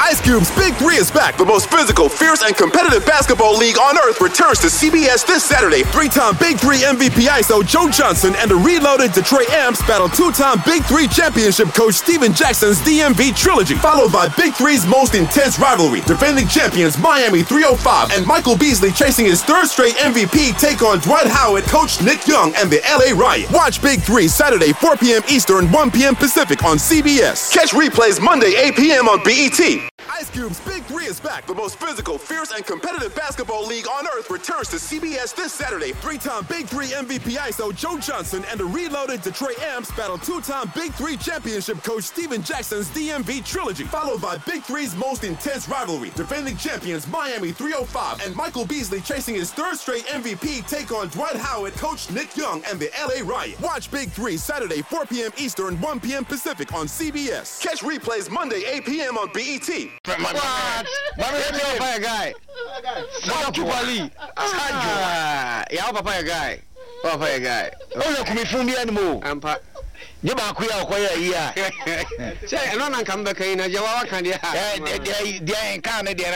Ice Cube's Big 3 is back. The most physical, fierce, and competitive basketball league on earth returns to CBS this Saturday. Three-time Big 3 MVP ISO Joe Johnson and the reloaded Detroit Amps battle two-time Big 3 championship coach Steven Jackson's DMV trilogy, followed by Big 3's most intense rivalry. Defending champions Miami 305 and Michael Beasley chasing his third straight MVP take on Dwight Howard, coach Nick Young, and the LA Riot. Watch Big 3 Saturday 4 p.m. Eastern, 1 p.m. Pacific on CBS. Catch replays Monday 8 p.m. on BET. Ice Cube's Big 3 is back. The most physical, fierce, and competitive basketball league on earth returns to CBS this Saturday. Three-time Big 3 MVP ISO Joe Johnson and the reloaded Detroit Amps battle two-time Big 3 championship coach Steven Jackson's DMV trilogy, followed by Big 3's most intense rivalry. Defending champions Miami 305 and Michael Beasley chasing his third straight MVP take on Dwight Howard, coach Nick Young, and the LA Riot. Watch Big 3 Saturday 4 p.m. Eastern, 1 p.m. Pacific on CBS. Catch replays Monday 8 p.m. on BET. What? Papaya guy. Sakubali. Yeah, papaya guy. Papaya guy. Oh, come from the animal. Ampa. You back here, yeah. Say, I don't come back in a Jawa Canada. They ain't Canadian.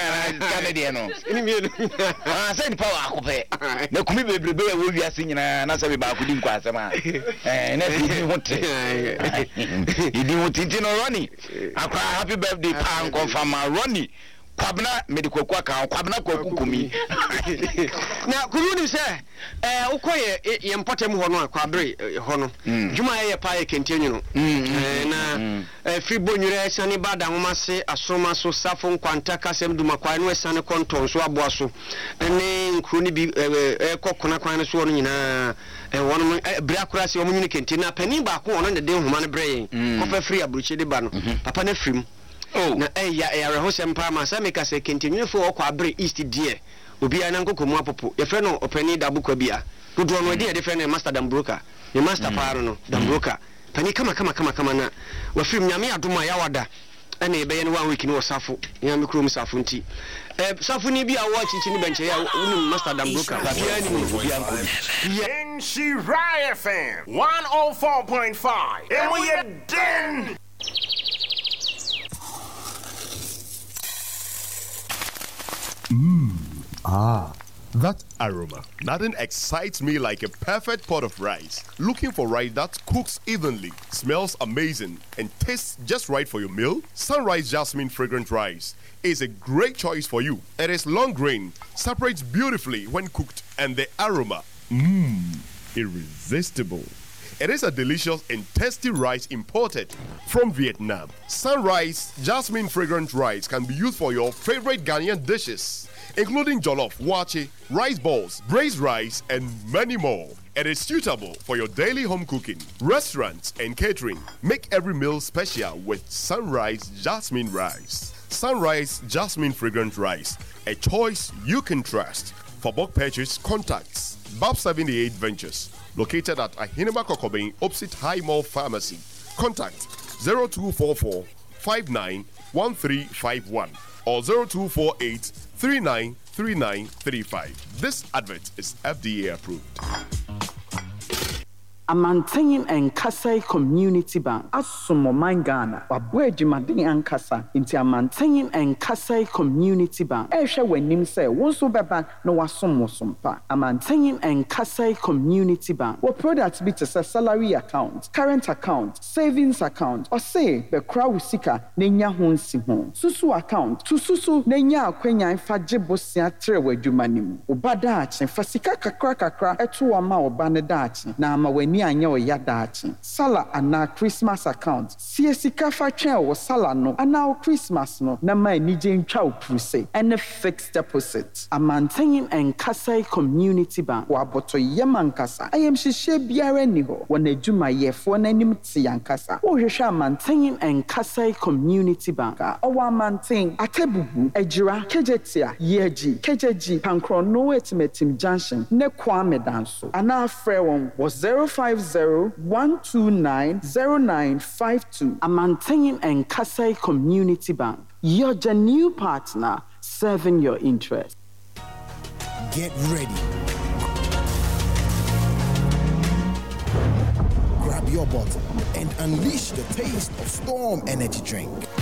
I said, Power. No, come here, baby, will be singing and answer about Pudding Quasama. And you didn't want to know Ronnie. I cry happy birthday, Pam, confirm my Ronnie. Kwabna medical kwaka kwabna kwakukumi na kunu say ukoye yempotem ho no kwabre ho no djuma ye pa ye kentenyu no na free bonwure sane bada homase asoma so safo nkwanta kasem duma kwa no sane konton so aboa so ne nkru ni bi kokona kwan no so no nyina wono bra kurase o munyi kenten na pani ba ko wono de den homa no bre yen kofa free aburuchi de ba no papa na frim. Oh, na ya rehosem pa ma sa meka se continue for okwa abre east die obi ana nkokomu apopo ye fe no opani dabukwa bia dodo no de friend master dambroka ye master paro no dambroka pani kama na wa film nyame adoma ya wada ana ebe ye no 1 week ni wasafo nyame krom safo nti safo ni bia wa chichi ni benche ya unu master dambroka bia ni mu bia nko in Shirai FM 104.5 and we are done. That aroma. Nothing excites me like a perfect pot of rice. Looking for rice that cooks evenly, smells amazing, and tastes just right for your meal? Sunrise Jasmine Fragrant Rice is a great choice for you. It is long grain, separates beautifully when cooked, and the aroma, irresistible. It is a delicious and tasty rice imported from Vietnam. Sunrise Jasmine Fragrant Rice can be used for your favorite Ghanaian dishes, including jollof, wache, rice balls, braised rice, and many more. It is suitable for your daily home cooking, restaurants, and catering. Make every meal special with Sunrise Jasmine Rice. Sunrise Jasmine Fragrant Rice, a choice you can trust. For bulk purchase, contacts Bob 78 Ventures, located at Ahinema Kokobeng, opposite High Mall Pharmacy. Contact 0244 591351 or 0248 393935. This advert is FDA approved. Amantenyin Enkasai Community Bank Asumo Mangana Wabwe Jumadini Ankasa Inti Amantenyin Enkasai Community Bank Esha wenim se wonso beba no wasomo sompa Amantenyin Enkasai Community Bank what products be to salary account, current account, savings account or say be crowd usika nenya honsi ho susu account to susu nenya akwenya fa jebosia trewe jumanim obada achi fasika kakra etu ama obane dachi na ama weni anya oyadachi sala ana Christmas account siesika fa twen wo sala no ana Christmas no na ma nije ntwa opuse and fixed deposit Amantenyin Enkasai Community Bank wa boto yemankasa ayem hihye biara ni ho wona adwuma yefo na nim ti yankasa wo hwehwe Amantenyin Enkasai Community Bank owa Amanten atebubu ejira kejetia yeji kejeji pankrono etimetim junction ne kwame danso ana afre won was 050-129-0952 Amantenyin Enkasai Community Bank. You're the new partner serving your interest. Get ready. Grab your bottle and unleash the taste of Storm Energy Drink.